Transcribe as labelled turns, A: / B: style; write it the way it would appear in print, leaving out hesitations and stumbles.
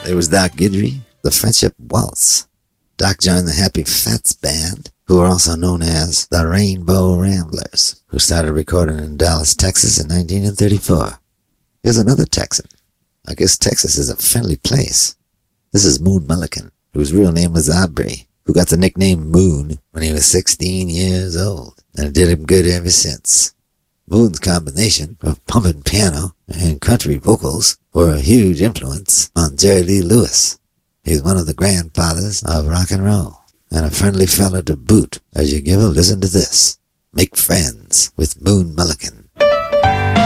A: There was Doc Guidry, the Friendship Waltz. Doc joined the Happy Fats Band, who were also known as the Rainbow Ramblers, who started recording in Dallas, Texas in 1934. Here's another Texan. I guess Texas is a friendly place. This is Moon Mullican, whose real name was Aubrey, who got the nickname Moon when he was 16 years old, and it did him good ever since. Moon's combination of pumping piano and country vocals were a huge influence on Jerry Lee Lewis. He's one of the grandfathers of rock and roll, and a friendly fella to boot as you give a listen to this. Make friends with Moon Mullican.